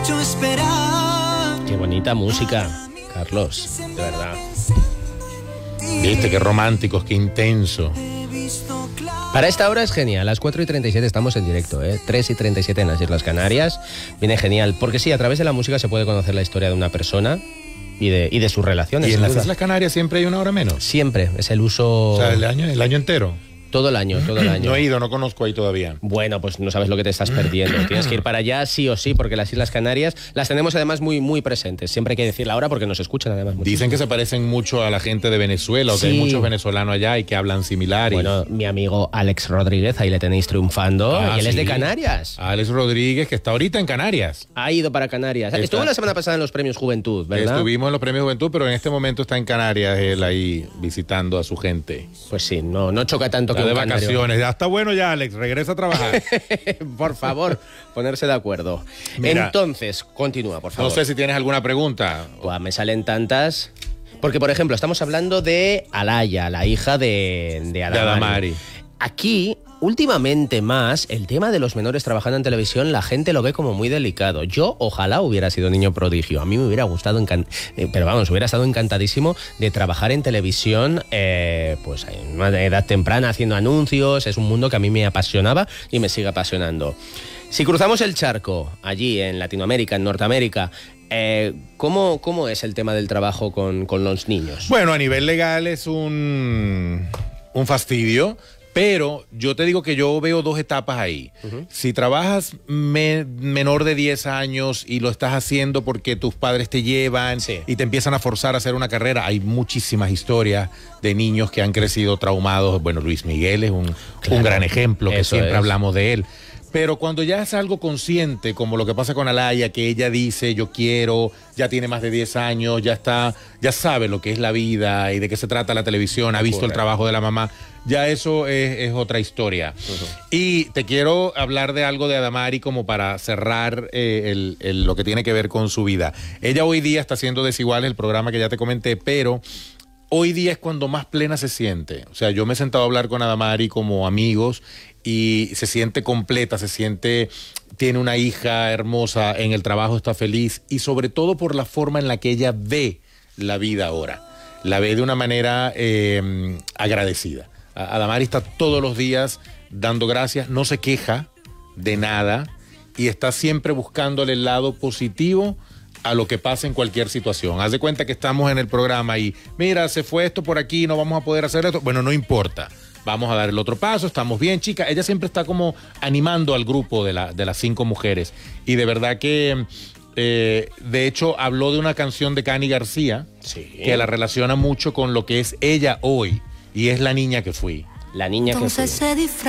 Qué bonita música, Carlos, de verdad. Viste, qué románticos, qué intenso. Para esta hora es genial, a las 4:37 estamos en directo, 3:37 en las Islas Canarias. Viene genial, porque sí, a través de la música se puede conocer la historia de una persona y de sus relaciones. ¿Y en las Islas Canarias siempre hay una hora menos? Siempre, es el uso... O sea, el año entero. Todo el año, todo el año. No he ido, no conozco ahí todavía. Bueno, pues no sabes lo que te estás perdiendo. Tienes que ir para allá sí o sí, porque las Islas Canarias las tenemos además muy, muy presentes. Siempre hay que decir la hora porque nos escuchan además mucho. Dicen que se parecen mucho a la gente de Venezuela, o que hay muchos venezolanos allá y que hablan similar. Bueno, mi amigo Alex Rodríguez, ahí le tenéis triunfando, y él es de Canarias. Alex Rodríguez, que está ahorita en Canarias. Ha ido para Canarias. Estuvo la semana pasada en los Premios Juventud, ¿verdad? Estuvimos en los Premios Juventud, pero en este momento está en Canarias, él ahí visitando a su gente. Pues sí, no choca tanto que de un vacaciones. canario. Ya está bueno ya, Alex, regresa a trabajar. Por favor, ponerse de acuerdo. Mira, entonces, continúa, por favor. No sé si tienes alguna pregunta. Buah, me salen tantas. Porque, por ejemplo, estamos hablando de Alaya, la hija de Adamari. Aquí, últimamente más, el tema de los menores trabajando en televisión, la gente lo ve como muy delicado. Yo ojalá hubiera sido niño prodigio. A mí me hubiera gustado, pero vamos, hubiera estado encantadísimo de trabajar en televisión, pues en una edad temprana, haciendo anuncios. Es un mundo que a mí me apasionaba y me sigue apasionando. Si cruzamos el charco, allí en Latinoamérica, en Norteamérica, ¿cómo es el tema del trabajo con los niños? Bueno, a nivel legal es un fastidio. Pero yo te digo que yo veo dos etapas ahí. Si trabajas menor de 10 años y lo estás haciendo porque tus padres te llevan y te empiezan a forzar a hacer una carrera, hay muchísimas historias de niños que han crecido traumados. Bueno, Luis Miguel es un gran ejemplo, que siempre hablamos de él. Pero cuando ya es algo consciente, como lo que pasa con Alaya, que ella dice, yo quiero, ya tiene más de 10 años, ya sabe lo que es la vida y de qué se trata la televisión, ha visto el trabajo de la mamá, ya eso es otra historia. Y te quiero hablar de algo de Adamari como para cerrar lo que tiene que ver con su vida. Ella hoy día está haciendo Desiguales, el programa que ya te comenté, pero hoy día es cuando más plena se siente. O sea, yo me he sentado a hablar con Adamari como amigos y se siente completa, tiene una hija hermosa, en el trabajo está feliz y sobre todo por la forma en la que ella ve la vida ahora. La ve de una manera agradecida. Adamari está todos los días dando gracias, no se queja de nada y está siempre buscándole el lado positivo a lo que pasa en cualquier situación. Haz de cuenta que estamos en el programa y mira, se fue esto por aquí, no vamos a poder hacer esto. Bueno, no importa. Vamos a dar el otro paso, estamos bien, chica. Ella siempre está como animando al grupo de las 5 mujeres. Y de verdad que, de hecho, habló de una canción de Cani García, que la relaciona mucho con lo que es ella hoy. Y es la niña que fui. La niña que fui.